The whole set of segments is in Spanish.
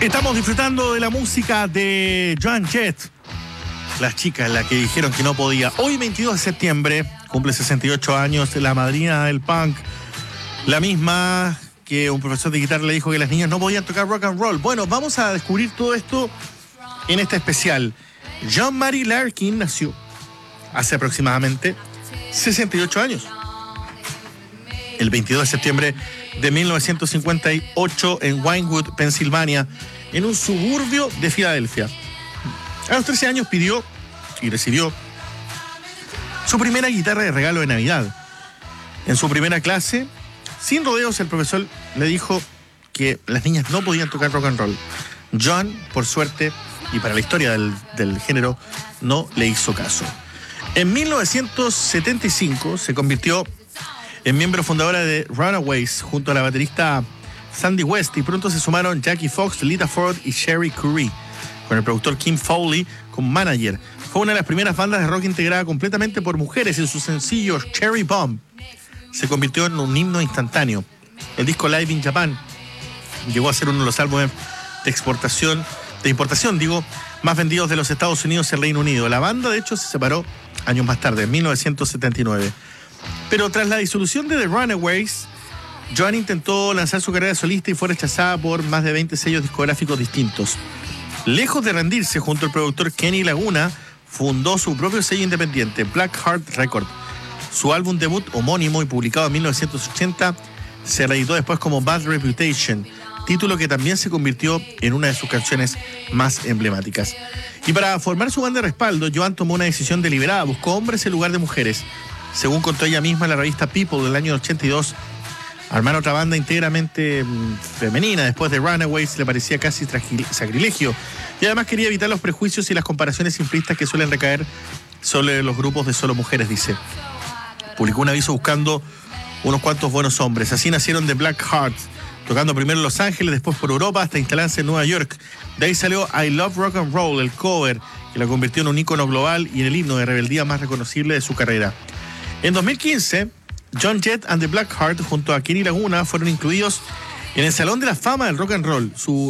Estamos disfrutando de la música de Joan Jett, las chicas, la que dijeron que no podía. Hoy, 22 de septiembre, cumple 68 años, la madrina del punk, la misma que un profesor de guitarra le dijo que las niñas no podían tocar rock and roll. Bueno, vamos a descubrir todo esto en este especial. John Mary Larkin nació hace aproximadamente 68 años. El 22 de septiembre de 1958 en Wynnewood, Pensilvania, en un suburbio de Filadelfia. A los 13 años pidió y recibió su primera guitarra de regalo de Navidad. En su primera clase, sin rodeos, el profesor le dijo que las niñas no podían tocar rock and roll. John, por suerte, y para la historia del género, no le hizo caso. En 1975 se convirtió en miembro fundadora de Runaways junto a la baterista Sandy West, y pronto se sumaron Jackie Fox, Lita Ford y Sherry Curry, con el productor Kim Fowley como manager. Fue una de las primeras bandas de rock integrada completamente por mujeres. En su sencillo Cherry Bomb se convirtió en un himno instantáneo. El disco Live in Japan llegó a ser uno de los álbumes de importación, más vendidos de los Estados Unidos y el Reino Unido. La banda, de hecho, se separó años más tarde, en 1979. Pero tras la disolución de The Runaways, Joan intentó lanzar su carrera solista y fue rechazada por más de 20 sellos discográficos distintos. Lejos de rendirse, junto al productor Kenny Laguna, fundó su propio sello independiente, Black Heart Records. Su álbum debut, homónimo y publicado en 1980, se reeditó después como Bad Reputation, título que también se convirtió en una de sus canciones más emblemáticas. Y para formar su banda de respaldo, Joan tomó una decisión deliberada, buscó hombres en lugar de mujeres. Según contó ella misma en la revista People del año 82, armar otra banda íntegramente femenina después de Runaways le parecía casi sacrilegio, y además quería evitar los prejuicios y las comparaciones simplistas que suelen recaer sobre los grupos de solo mujeres, dice. Publicó un aviso buscando unos cuantos buenos hombres. Así nacieron The Black Hearts, tocando primero en Los Ángeles, después por Europa, hasta instalarse en Nueva York. De ahí salió I Love Rock and Roll, el cover, que la convirtió en un ícono global y en el himno de rebeldía más reconocible de su carrera. En 2015, Joan Jett and the Black Heart junto a Kenny Laguna fueron incluidos en el Salón de la Fama del Rock and Roll. Su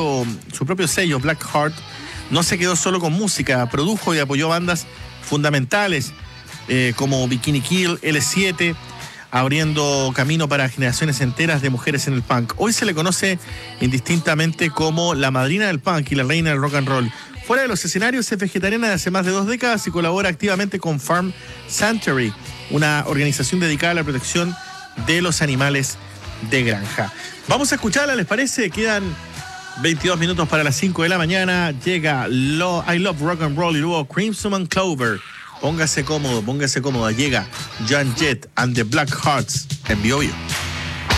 propio sello, Black Heart, no se quedó solo con música, produjo y apoyó bandas fundamentales como Bikini Kill, L7, abriendo camino para generaciones enteras de mujeres en el punk. Hoy se le conoce indistintamente como la madrina del punk y la reina del rock and roll. Fuera de los escenarios, es vegetariana de hace más de 2 décadas y colabora activamente con Farm Sanctuary, una organización dedicada a la protección de los animales de granja. Vamos a escucharla, ¿les parece? Quedan 22 minutos para las 5 de la mañana. Llega I Love Rock and Roll y luego Crimson and Clover. Póngase cómodo, póngase cómoda. Llega Joan Jett and the Black Hearts en BioBio.